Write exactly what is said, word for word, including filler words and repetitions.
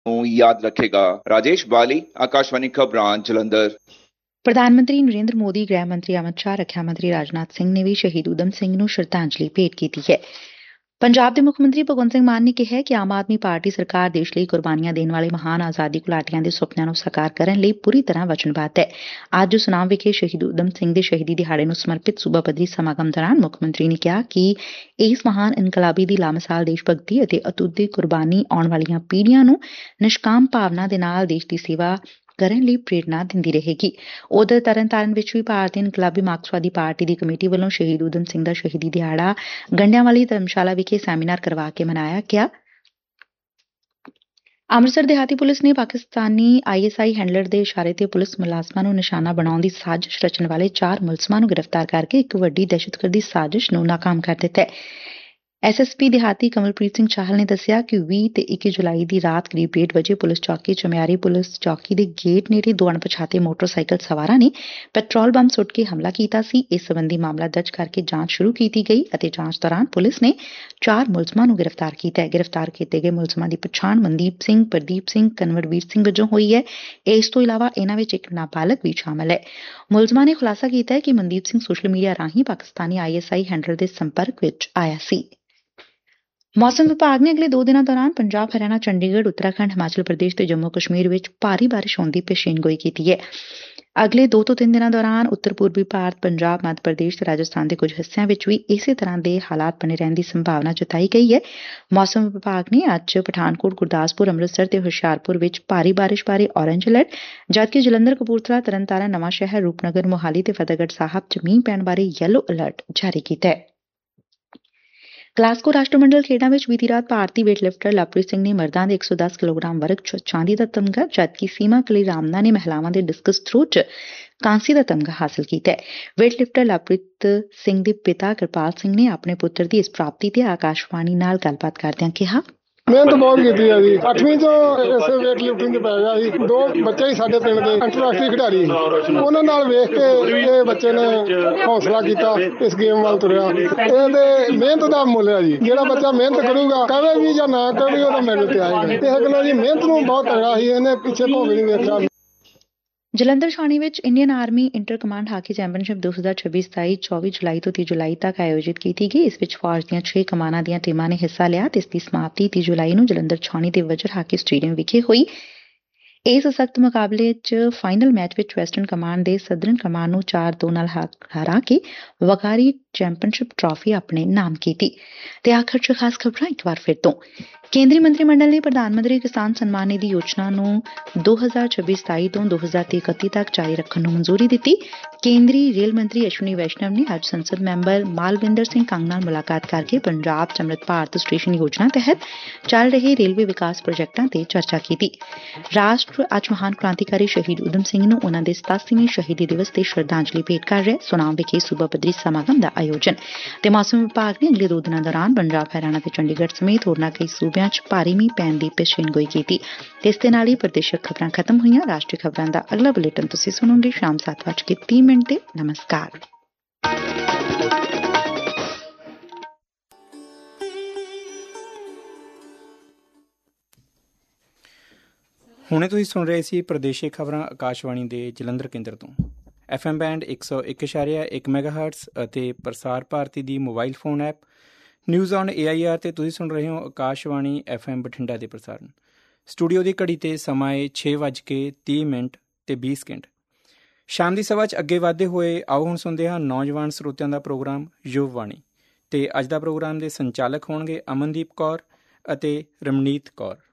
ਨੂੰ ਯਾਦ ਰੱਖੇਗਾ। ਰਾਜੇਸ਼ ਬਾਲੀ, ਆਕਾਸ਼ਵਾਣੀ ਖਬਰਾਂ, ਜਲੰਧਰ। ਪ੍ਰਧਾਨ ਮੰਤਰੀ ਨਰਿੰਦਰ ਮੋਦੀ, ਗ੍ਰਹਿ ਮੰਤਰੀ ਅਮਿਤ ਸ਼ਾਹ, ਰੱਖਿਆ ਮੰਤਰੀ ਰਾਜਨਾਥ ਸਿੰਘ ਨੇ ਵੀ ਸ਼ਹੀਦ ਊਧਮ ਸਿੰਘ ਨੂੰ ਸ਼ਰਧਾਂਜਲੀ ਭੇਟ ਕੀਤੀ ਹੈ। ਪੰਜਾਬ ਦੇ ਮੁੱਖ ਮੰਤਰੀ ਭਗਵੰਤ ਸਿੰਘ ਮਾਨ ਨੇ ਕਿਹਾ ਕਿ ਆਮ ਆਦਮੀ ਪਾਰਟੀ ਸਰਕਾਰ ਦੇਸ਼ ਲਈ ਕੁਰਬਾਨੀਆਂ ਦੇਣ ਵਾਲੇ ਮਹਾਨ ਆਜ਼ਾਦੀ ਘੁਲਾਟੀਆਂ ਦੇ ਸੁਪਨਿਆਂ ਨੂੰ ਸਾਕਾਰ ਕਰਨ ਲਈ ਪੂਰੀ ਤਰ੍ਹਾਂ ਵਚਨਬੱਧ ਹੈ। ਅੱਜ ਸੁਨਾਮ ਵਿਖੇ ਸ਼ਹੀਦ ਊਧਮ ਸਿੰਘ ਦੇ ਸ਼ਹੀਦੀ ਦਿਹਾੜੇ ਨੂੰ ਸਮਰਪਿਤ ਸੂਬਾ ਪੱਧਰੀ ਸਮਾਗਮ ਦੌਰਾਨ ਮੁੱਖ ਮੰਤਰੀ ਨੇ ਕਿਹਾ ਕਿ ਇਸ ਮਹਾਨ ਇਨਕਲਾਬੀ ਦੀ ਲਾਮਿਸਾਲ ਦੇਸ਼ ਭਗਤੀ ਅਤੇ ਅਤੁੱਟ ਕੁਰਬਾਨੀ ਆਉਣ ਵਾਲੀਆਂ ਪੀੜ੍ਹੀਆਂ ਨੂੰ ਨਿਸ਼ਕਾਮ ਭਾਵਨਾ ਦੇ ਨਾਲ ਦੇਸ਼ ਦੀ ਸੇਵਾ ਕਰਨ ਲਈ ਪ੍ਰੇਰਨਾ ਦਿੰਦੀ ਰਹੇਗੀ। ਉਧਰ ਤਰਨਤਾਰਨ ਵਿੱਚ ਵੀ ਭਾਰਤੀ ਇਨਕਲਾਬੀ ਮਾਰਕਸਵਾਦੀ ਪਾਰਟੀ ਦੀ ਕਮੇਟੀ ਵੱਲੋਂ ਸ਼ਹੀਦ ਊਧਮ ਸਿੰਘ ਦਾ ਸ਼ਹੀਦੀ ਦਿਹਾੜਾ ਗੰਡਿਆਂ ਵਾਲੀ ਧਰਮਸ਼ਾਲਾ ਵਿਖੇ ਸੈਮੀਨਾਰ ਕਰਵਾ ਕੇ ਮਨਾਇਆ ਗਿਆ। ਅੰਮ੍ਰਿਤਸਰ ਦਿਹਾਤੀ ਪੁਲਿਸ ਨੇ Pakistani I S I handler ਦੇ ਇਸ਼ਾਰੇ ਤੇ ਪੁਲਿਸ ਮੁਲਾਜ਼ਮਾਂ ਨੂੰ ਨਿਸ਼ਾਨਾ ਬਣਾਉਣ ਦੀ ਸਾਜ਼ਿਸ਼ ਰਚਣ ਵਾਲੇ ਚਾਰ ਮੁਲਜ਼ਮਾਂ ਨੂੰ ਗ੍ਰਿਫਤਾਰ ਕਰਕੇ ਇੱਕ ਵੱਡੀ ਦਹਿਸ਼ਤਗਰਦੀ ਸਾਜ਼ਿਸ਼ ਨੂੰ ਨਾਕਾਮ ਕਰ ਦਿੱਤਾ ਹੈ। ਐਸ ਐਸ ਪੀ ਦਿਹਾਤੀ ਕਮਲਪ੍ਰੀਤ ਸਿੰਘ ਚਾਹਲ ਨੇ ਦੱਸਿਆ ਕਿ ਵੀਹ ਤੇ ਇੱਕੀ ਜੁਲਾਈ ਦੀ ਰਾਤ ਕਰੀਬ ਡੇਢ ਵਜੇ ਪੁਲਿਸ ਚੌਕੀ ਚਮਿਆਰੀ ਪੁਲਿਸ ਚੌਕੀ ਦੇ ਗੇਟ ਨੇੜੇ ਦੋ ਅਣਪਛਾਤੇ ਮੋਟਰਸਾਈਕਲ ਸਵਾਰਾਂ ਨੇ ਪੈਟਰੋਲ ਬੰਬ ਸੁੱਟ ਕੇ ਹਮਲਾ ਕੀਤਾ ਸੀ। ਇਸ ਸੰਬੰਧੀ ਮਾਮਲਾ ਦਰਜ ਕਰਕੇ ਜਾਂਚ ਸ਼ੁਰੂ ਕੀਤੀ ਗਈ ਅਤੇ ਜਾਂਚ ਦੌਰਾਨ ਪੁਲਿਸ ਨੇ ਚਾਰ ਮੁਲਜ਼ਮਾਂ ਨੂੰ ਗ੍ਰਿਫਤਾਰ ਕੀਤਾ ਹੈ। ਗ੍ਰਿਫਤਾਰ ਕੀਤੇ ਗਏ ਮੁਲਜ਼ਮਾਂ ਦੀ ਪਛਾਣ ਮਨਦੀਪ ਸਿੰਘ, ਪ੍ਰਦੀਪ ਸਿੰਘ, ਕਨਵਰਵੀਰ ਸਿੰਘ ਵਜੋਂ ਹੋਈ ਹੈ। ਇਸ ਤੋਂ ਇਲਾਵਾ ਇਹਨਾਂ ਵਿੱਚ ਇੱਕ ਨਾਬਾਲਗ ਵੀ ਸ਼ਾਮਲ ਹੈ। ਮੁਲਜ਼ਮਾਂ ਨੇ ਖੁਲਾਸਾ ਕੀਤਾ ਹੈ ਕਿ ਮਨਦੀਪ ਸਿੰਘ ਸੋਸ਼ਲ ਮੀਡੀਆ ਰਾਹੀਂ Pakistani I S I handler ਦੇ ਸੰਪਰਕ ਵਿੱਚ ਆਇਆ ਸੀ। ਮੌਸਮ ਵਿਭਾਗ ਨੇ ਅਗਲੇ ਦੋ ਦਿਨਾਂ ਦੌਰਾਨ ਪੰਜਾਬ, ਹਰਿਆਣਾ, ਚੰਡੀਗੜ੍ਹ, ਉੱਤਰਾਖੰਡ, ਹਿਮਾਚਲ ਪ੍ਰਦੇਸ਼ ਤੇ ਜੰਮੂ ਕਸ਼ਮੀਰ ਵਿੱਚ ਭਾਰੀ ਬਾਰਿਸ਼ ਹੋਣ ਦੀ ਪੇਸ਼ੀਨਗੋਈ ਕੀਤੀ ਹੈ। ਅਗਲੇ ਦੋ ਤੋਂ ਤਿੰਨ ਦਿਨਾਂ ਦੌਰਾਨ ਉੱਤਰ ਪੂਰਬੀ ਭਾਰਤ, ਪੰਜਾਬ, ਮੱਧ ਪ੍ਰਦੇਸ਼ ਤੇ ਰਾਜਸਥਾਨ ਦੇ ਕੁਝ ਹਿੱਸਿਆਂ ਵਿੱਚ ਵੀ ਇਸੇ ਤਰ੍ਹਾਂ ਦੇ ਹਾਲਾਤ ਬਣੇ ਰਹਿਣ ਦੀ ਸੰਭਾਵਨਾ ਜਤਾਈ ਗਈ ਹੈ। ਮੌਸਮ ਵਿਭਾਗ ਨੇ ਅੱਜ ਪਠਾਨਕੋਟ, ਗੁਰਦਾਸਪੁਰ, ਅੰਮ੍ਰਿਤਸਰ ਤੇ ਹੁਸ਼ਿਆਰਪੁਰ ਵਿੱਚ ਭਾਰੀ ਬਾਰਿਸ਼ ਬਾਰੇ ਔਰੇਂਜ ਅਲਰਟ, ਜਦਕਿ ਜਲੰਧਰ, ਕਪੂਰਥਲਾ, ਤਰਨਤਾਰਨ, ਨਵਾਂ ਸ਼ਹਿਰ, ਰੂਪਨਗਰ, ਮੋਹਾਲੀ ਤੇ ਫਤਿਹਗੜ੍ਹ ਸਾਹਿਬ ਚ ਮੀਂਹ ਪੈਣ ਬਾਰੇ ਯੈਲੋ ਅਲਰਟ ਜਾਰੀ ਕੀਤਾ ਹੈ। ਗਲਾਸਗੋ ਰਾਸ਼ਟਰਮੰਡਲ ਖੇਡਾਂ ਵਿੱਚ ਬੀਤੀ ਰਾਤ ਭਾਰਤੀ ਵੇਟ ਲਿਫਟਰ ਲਵਪ੍ਰੀਤ ਸਿੰਘ ਨੇ ਮਰਦਾਂ ਦੇ ਇੱਕ ਸੌ ਦਸ ਕਿਲੋਗ੍ਰਾਮ ਵਰਗ ਚ ਚਾਂਦੀ ਦਾ ਤਮਗਾ, ਜਦਕਿ ਸੀਮਾ ਕਲੀ ਰਾਮਨਾ ਨੇ ਮਹਿਲਾਵਾਂ ਦੇ ਡਿਸਕਸ ਥਰੋ ਚ ਕਾਂਸੀ ਦਾ ਤਮਗਾ ਹਾਸਲ ਕੀਤਾ ਹੈ। ਵੇਟ ਲਿਫਟਰ ਲਵਪ੍ਰੀਤ ਸਿੰਘ ਦੇ ਪਿਤਾ ਕਿਰਪਾਲ ਸਿੰਘ ਨੇ ਆਪਣੇ ਪੁੱਤਰ ਦੀ ਇਸ ਪ੍ਰਾਪਤੀ ਤੇ ਆਕਾਸ਼ਵਾਣੀ ਨਾਲ ਗੱਲਬਾਤ ਕਰਦਿਆਂ ਕਿਹਾ, ਮਿਹਨਤ ਬਹੁਤ ਕੀਤੀ ਆ ਜੀ। ਅੱਠਵੀਂ ਤੋਂ ਇਸੇ ਵੇਟ ਲਿਫਟਿੰਗ 'ਚ ਪੈ ਗਿਆ ਸੀ। ਦੋ ਬੱਚੇ ਹੀ ਸਾਡੇ ਪਿੰਡ ਦੇ ਅੰਤਰਰਾਸ਼ਟਰੀ ਖਿਡਾਰੀ ਸੀ। ਉਹਨਾਂ ਨਾਲ ਵੇਖ ਕੇ ਇਹ ਬੱਚੇ ਨੇ ਹੌਸਲਾ ਕੀਤਾ, ਇਸ ਗੇਮ ਵੱਲ ਤੁਰਿਆ। ਇਹਦੇ ਮਿਹਨਤ ਦਾ ਮੁੱਲ ਹੈ ਜੀ। ਜਿਹੜਾ ਬੱਚਾ ਮਿਹਨਤ ਕਰੂਗਾ, ਕਵੇ ਵੀ ਜਾਂ ਨਾ ਕਵੇ, ਉਹਦਾ ਮੈਡਲ ਤੇ ਆਏਗਾ। ਇਸ ਗੱਲੋਂ ਜੀ ਮਿਹਨਤ ਨੂੰ ਬਹੁਤ ਤਗੜਾ ਸੀ। ਇਹਨੇ ਪਿੱਛੇ ਭੋਗ ਨਹੀਂ ਵੇਖਿਆ। ਜਲੰਧਰ ਛਾਉਣੀ ਵਿੱਚ Indian army inter command hockey championship ਦੋ ਹਜ਼ਾਰ ਛੱਬੀ ਸਤਾਈ ਚੌਵੀ ਜੁਲਾਈ ਤੋਂ ਤੀਹ ਜੁਲਾਈ ਤੱਕ ਆਯੋਜਿਤ ਕੀਤੀ ਗਈ। ਇਸ ਵਿੱਚ ਫੌਜ ਦੀਆਂ ਛੇ ਕਮਾਨਾਂ ਦੀਆਂ ਟੀਮਾਂ ਨੇ ਹਿੱਸਾ ਲਿਆ ਤੇ ਇਸ ਦੀ ਸਮਾਪਤੀ ਤੀਹ ਜੁਲਾਈ ਨੂੰ ਜਲੰਧਰ ਛਾਉਣੀ ਦੇ ਵਜਰ ਹਾਕੀ ਸਟੇਡੀਅਮ ਵਿਖੇ ਹੋਈ। ਇਸ ਸਖਤ ਮੁਕਾਬਲੇ ਚ ਫਾਈਨਲ ਮੈਚ ਵਿੱਚ ਵੈਸਟਰਨ ਕਮਾਂਡ ਦੇ ਸਦਰਨ ਕਮਾਂਡ ਨੂੰ ਚਾਰ ਦੋ ਨਾਲ ਹਰਾ ਕੇ ਵਕਾਰੀ ਚੈਂਪੀਅਨਸ਼ਿਪ ਟਰਾਫੀ ਆਪਣੇ ਨਾਮ ਕੀਤੀ। ਤੇ ਆਖਰ ਚ ਖਾਸ ਖਬਰਾਂ ਇੱਕ ਵਾਰ ਫਿਰ ਤੋਂ। ਕੇਂਦਰੀ ਮੰਤਰੀ ਮੰਡਲ ਨੇ ਪ੍ਰਧਾਨ ਮੰਤਰੀ ਕਿਸਾਨ ਸਨਮਾਨ ਨਿਧੀ ਯੋਜਨਾ ਨੂੰ ਦੋ ਹਜ਼ਾਰ ਛੱਬੀ ਸਤਾਈ ਤੋਂ ਦੋ ਹਜ਼ਾਰ ਤੀਹ ਇਕੱਤੀ ਤੱਕ ਜਾਰੀ ਰੱਖਣ ਨੂੰ ਮਨਜ਼ੂਰੀ ਦਿੱਤੀ। ਕੇਂਦਰੀ ਰੇਲ ਮੰਤਰੀ ਅਸ਼ਵਨੀ ਵੈਸ਼ਨਵ ਨੇ ਅੱਜ ਸੰਸਦ ਮੈਂਬਰ ਮਾਲਵਿੰਦਰ ਸਿੰਘ ਕੰਗ ਨਾਲ ਮੁਲਾਕਾਤ ਕਰਕੇ ਪੰਜਾਬ ਚ ਅੰਮ੍ਰਿਤ ਭਾਰਤ ਸਟੇਸ਼ਨ ਯੋਜਨਾ ਤਹਿਤ ਚੱਲ ਰਹੇ ਰੇਲਵੇ ਵਿਕਾਸ ਪ੍ਰੋਜੈਕਟਾਂ ਤੇ ਚਰਚਾ ਕੀਤੀ। ਰਾਸ਼ਟਰ ਅੱਜ ਮਹਾਨ ਕ੍ਰਾਂਤੀਕਾਰੀ ਸ਼ਹੀਦ ਊਧਮ ਸਿੰਘ ਨੂੰ ਉਹਨਾਂ ਦੇ ਸਤਾਸੀਵੇਂ ਸ਼ਹੀਦੀ ਦਿਵਸ ਤੇ ਸ਼ਰਧਾਂਜਲੀ ਭੇਟ ਕਰ ਰਿਹਾ। ਸੁਨਾਮ ਵਿਖੇ ਸੂਬਾ ਪੱਧਰੀ ਸਮਾਗਮ ਦਾ ਆਯੋਜਨ। ਤੇ ਮੌਸਮ ਵਿਭਾਗ ਨੇ ਅਗਲੇ ਦੋ ਦਿਨਾਂ ਦੌਰਾਨ ਪੰਜਾਬ, ਹਰਿਆਣਾ ਤੇ ਚੰਡੀਗੜ੍ਹ ਸਮੇਤ ਹੋਰਨਾਂ ਕਈ ਸੂਬਿਆਂ ਚ ਭਾਰੀ ਮੀਂਹ ਪੈਣ ਦੀ ਪੇਸ਼ੀਨਗੋਈ ਕੀਤੀ। ਇਸ ਦੇ ਨਾਲ ਹੀ ਪ੍ਰਦੇਸ਼ਕ ਖਬਰਾਂ ਖਤਮ ਹੋਈਆਂ। ਰਾਸ਼ਟਰੀ ਖਬਰਾਂ ਦਾ ਅਗਲਾ ਬੁਲੇਟਿਨ ਤੁਸੀਂ ਸੁਣੋਗੇ ਸ਼ਾਮ ਸੱਤ ਵੱਜ ਕੇ ਤੀਹ ਮਿੰਟ ਤੇ। ਨਮਸਕਾਰ। ਹੁਣੇ ਤੁਸੀਂ ਸੁਣ ਰਹੇ ਸੀ ਪ੍ਰਦੇਸ਼ਿਕ ਖਬਰਾਂ ਆਕਾਸ਼ਵਾਣੀ ਦੇ ਜਲੰਧਰ ਕੇਂਦਰ ਤੋਂ। ਐਫ ਐਮ ਬੈਂਡ ਇੱਕ ਸੌ ਇੱਕ ਇਸ਼ਾਰਿਆ ਇੱਕ ਮੈਗਾ ਹਰਟਸ ਅਤੇ ਪ੍ਰਸਾਰ ਭਾਰਤੀ ਦੀ mobile phone app news on A I R ਤੇ ਤੁਸੀਂ ਸੁਣ ਰਹੇ ਹੋ ਆਕਾਸ਼ਵਾਣੀ ਐਫ ਐਮ ਬਠਿੰਡਾ ਦੇ ਪ੍ਰਸਾਰਣ। ਸਟੂਡੀਓ ਦੀ ਘੜੀ ਤੇ ਸਮਾਂ ਏ ਛੇ ਵੱਜ ਕੇ ਤੀਹ ਮਿੰਟ ਤੇ ਵੀਹ ਸਕਿੰਟ। ਸ਼ਾਮ ਦੀ ਸਭਾ 'ਚ ਅੱਗੇ ਵਧਦੇ ਹੋਏ ਆਓ ਹੁਣ ਸੁਣਦੇ ਹਾਂ ਨੌਜਵਾਨ ਸਰੋਤਿਆਂ ਦਾ ਪ੍ਰੋਗਰਾਮ ਯੁਵਵਾਣੀ। ਤੇ ਅੱਜ ਦਾ ਪ੍ਰੋਗਰਾਮ ਦੇ ਸੰਚਾਲਕ ਹੋਣਗੇ ਅਮਨਦੀਪ ਕੌਰ ਅਤੇ ਰਮਨੀਤ ਕੌਰ।